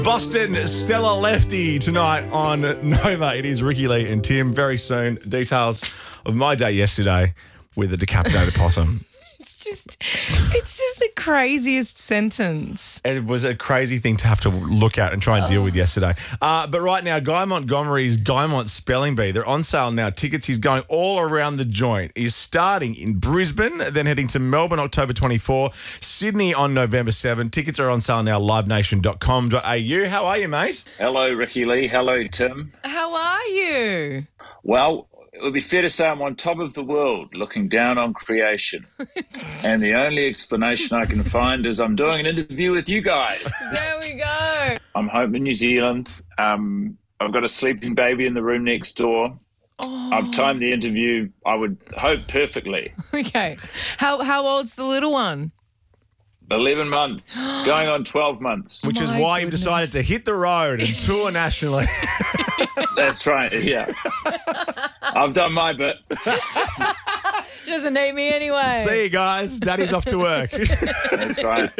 Boston Stella Lefty tonight on Nova. It is Ricky Lee and Tim. Very soon, details of my day yesterday with a decapitated possum. It's just the craziest sentence. It was a crazy thing to have to look at and try and deal with yesterday. But right now, Guy Montgomery's Guymont Spelling Bee, they're on sale now. Tickets, he's going all around the joint. He's starting in Brisbane, then heading to Melbourne October 24, Sydney on November 7. Tickets are on sale now, livenation.com.au. How are you, mate? Hello, Ricky Lee. Hello, Tim. How are you? Well, it would be fair to say I'm on top of the world looking down on creation. And the only explanation I can find is I'm doing an interview with you guys. There we go. I'm home in New Zealand. I've got a sleeping baby in the room next door. I've timed the interview, I would hope, perfectly. Okay. How old's the little one? 11 months, going on 12 months. Which is My why you've goodness. decided to hit the road and tour nationally. That's right, yeah. I've done my bit. She doesn't need me anyway. See you guys. Daddy's off to work. That's right.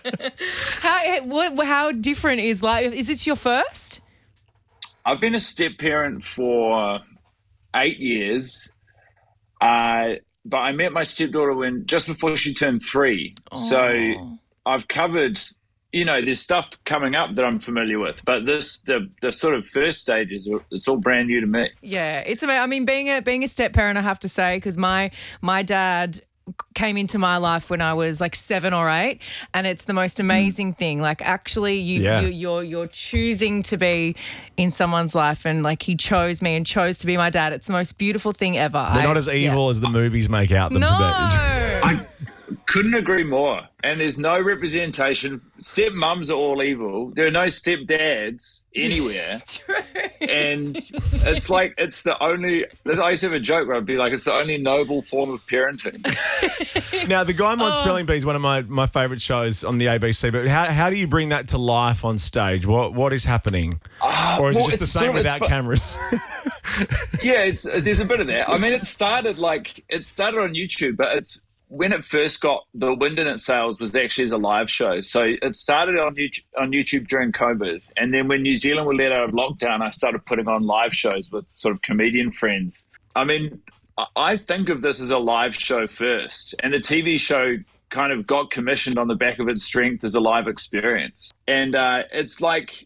How different is life? Is this your first? I've been a step parent for 8 years. But I met my stepdaughter just before she turned 3. So I've covered, there's stuff coming up that I'm familiar with. But the sort of first stages, it's all brand new to me. Yeah, it's amazing. I mean, being a step parent, I have to say, because my dad came into my life when I was like 7 or 8, and it's the most amazing thing. Like, actually, you're choosing to be in someone's life, and like he chose me and chose to be my dad. It's the most beautiful thing ever. They're not as evil as the movies make out them to be. I couldn't agree more. And there's no representation. Stepmums are all evil. There are no stepdads anywhere. True. And it's like, it's the only, I used to have a joke where I'd be like, it's the only noble form of parenting. Now, the Guymont Spelling Bee is one of my favourite shows on the ABC, but how do you bring that to life on stage? What is happening? Or is it just the same without cameras? Yeah, there's a bit of that. I mean, it started on YouTube, but when it first got, the wind in its sails was actually as a live show. So it started on YouTube during COVID. And then when New Zealand were let out of lockdown, I started putting on live shows with sort of comedian friends. I mean, I think of this as a live show first. And the TV show kind of got commissioned on the back of its strength as a live experience. And it's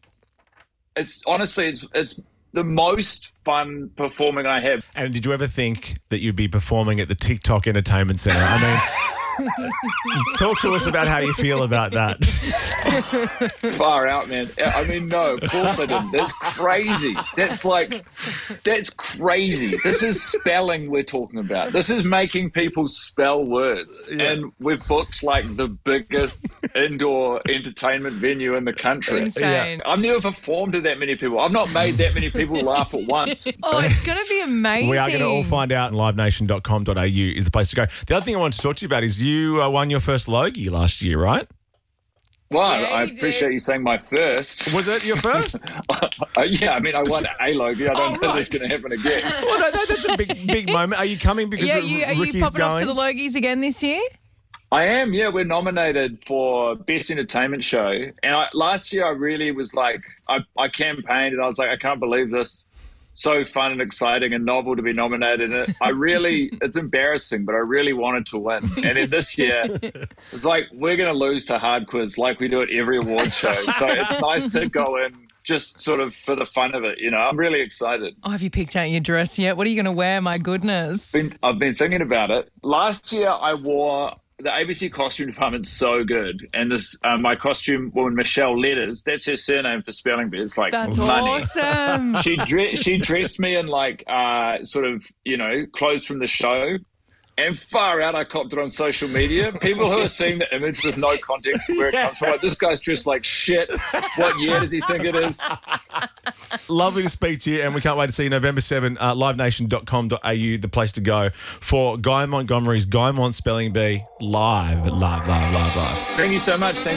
the most fun performing I have. And did you ever think that you'd be performing at the TikTok Entertainment Centre? I mean, talk to us about how you feel about that. Far out, man. I mean, no, of course I didn't. That's crazy. That's crazy. This is spelling we're talking about. This is making people spell words. Yeah. And we've booked like the biggest indoor entertainment venue in the country. Insane. I've never performed to that many people. I've not made that many people laugh at once. Oh, it's going to be amazing. We are going to all find out, and livenation.com.au is the place to go. The other thing I wanted to talk to you about is you won your first Logie last year, right? Well, Yeah, I you appreciate did. you saying my first. Was it your first? Yeah, I mean, I won a Logie. I don't think right. that's going to happen again. Well, that's a big moment. Are you coming because Are you Ricky's popping going? off to the Logies again this year? I am, yeah. We're nominated for Best Entertainment Show. And last year I really was like, I campaigned and I was like, I can't believe this. So fun and exciting and novel to be nominated. And it's embarrassing, but I really wanted to win. And then this year, it's like, we're going to lose to Hard Quiz like we do at every awards show. So it's nice to go in just sort of for the fun of it. I'm really excited. Oh, have you picked out your dress yet? What are you going to wear? My goodness. I've been thinking about it. Last year I wore, the ABC costume department's so good. And this, my costume woman, Michelle Letters, that's her surname for Spelling Bee. It's like That's money. awesome. She dressed me in like sort of, clothes from the show. And far out, I copped it on social media. People who are seeing the image with no context for where it comes from, like, this guy's dressed like shit. What year does he think it is? Lovely to speak to you, and we can't wait to see you November 7, livenation.com.au, the place to go for Guy Montgomery's Guymont Spelling Bee live. Thank you so much. Thanks.